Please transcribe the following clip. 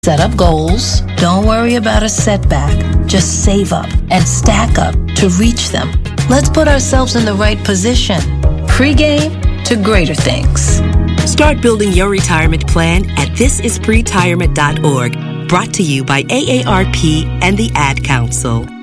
Set up goals. Don't worry about a setback. Just save up and stack up to reach them. Let's put ourselves in the right position. Pre-game to greater things. Start building your retirement plan at thisispretirement.org. Brought to you by AARP and the Ad Council.